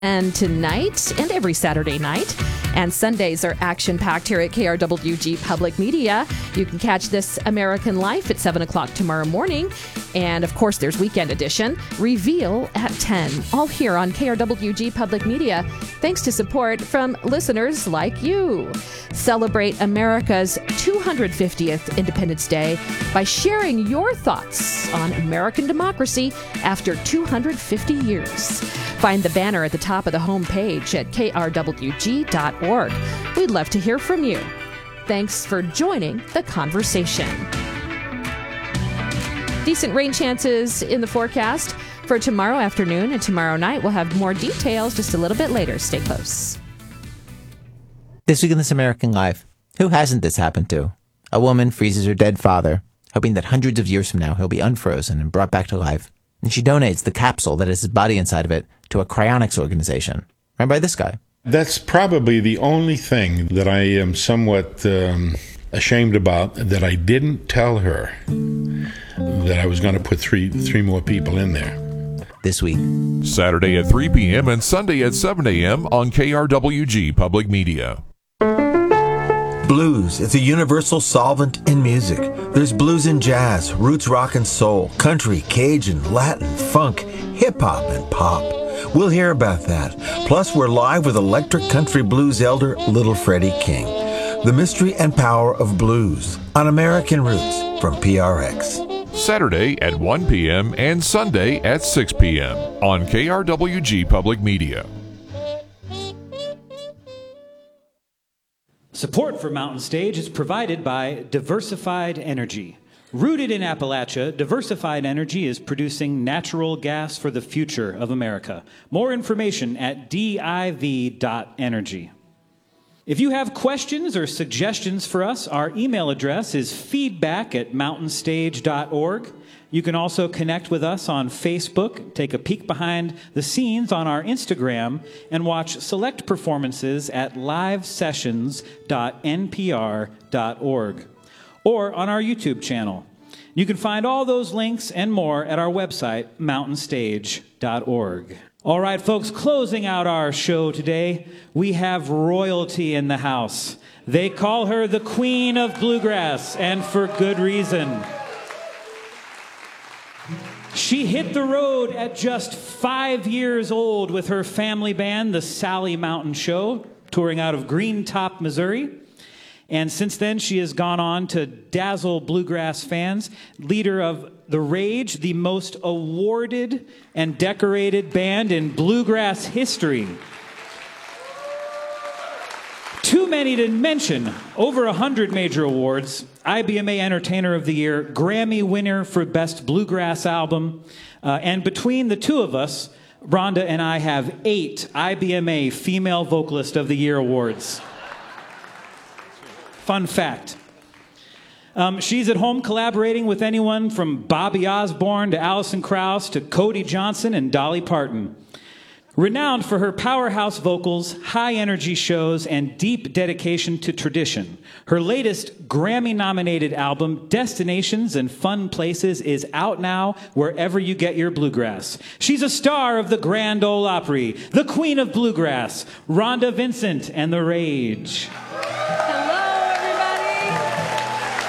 And tonight and every Saturday night. And Sundays are action-packed here at KRWG Public Media. You can catch This American Life at 7 o'clock tomorrow morning. And, of course, there's Weekend Edition, Reveal at 10, all here on KRWG Public Media, thanks to support from listeners like you. Celebrate America's 250th Independence Day by sharing your thoughts on American democracy after 250 years. Find the banner at the top of the homepage at krwg.org. We'd love to hear from you. Thanks for joining the conversation. Decent rain chances in the forecast for tomorrow afternoon and tomorrow night. We'll have more details just a little bit later. Stay close. This week in This American Life, who hasn't this happened to? A woman freezes her dead father, hoping that hundreds of years from now he'll be unfrozen and brought back to life. And she donates the capsule that has his body inside of it to a cryonics organization run by this guy. That's probably the only thing that I am somewhat ashamed about, that I didn't tell her that I was going to put three more people in there. This week. Saturday at 3 p.m. and Sunday at 7 a.m. on KRWG Public Media. Blues is a universal solvent in music. There's blues in jazz, roots rock and soul, country, Cajun, Latin, funk, hip-hop, and pop. We'll hear about that. Plus, we're live with electric country blues elder Little Freddie King. The mystery and power of blues on American Roots from PRX. Saturday at 1 p.m. and Sunday at 6 p.m. on KRWG Public Media. Support for Mountain Stage is provided by Diversified Energy. Rooted in Appalachia, Diversified Energy is producing natural gas for the future of America. More information at div.energy. If you have questions or suggestions for us, our email address is feedback@mountainstage.org. You can also connect with us on Facebook, take a peek behind the scenes on our Instagram, and watch select performances at livesessions.npr.org or on our YouTube channel. You can find all those links and more at our website, mountainstage.org. All right, folks, closing out our show today, we have royalty in the house. They call her the Queen of Bluegrass, and for good reason. She hit the road at just 5 years old with her family band, the Sally Mountain Show, touring out of Green Top, Missouri. And since then, she has gone on to dazzle bluegrass fans, leader of The Rage, the most awarded and decorated band in bluegrass history. Too many to mention. Over 100 major awards. IBMA Entertainer of the Year, Grammy winner for Best Bluegrass Album. And between the two of us, Rhonda and I have 8 IBMA Female Vocalist of the Year awards. Fun fact. She's at home collaborating with anyone from Bobby Osborne to Alison Krauss to Cody Johnson and Dolly Parton. Renowned for her powerhouse vocals, high-energy shows, and deep dedication to tradition, her latest Grammy-nominated album, Destinations and Fun Places, is out now wherever you get your bluegrass. She's a star of the Grand Ole Opry, the Queen of Bluegrass, Rhonda Vincent and The Rage.